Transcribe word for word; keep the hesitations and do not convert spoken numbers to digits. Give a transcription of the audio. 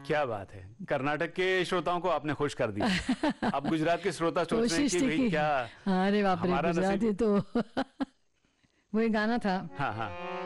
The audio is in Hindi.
क्या बात है, कर्नाटक के श्रोताओं को आपने खुश कर दिया। अब गुजरात के श्रोता सोच रहे हैं कि भाई क्या अरे बाप रे, हमारा गुजराती तो वही गाना था। हाँ हाँ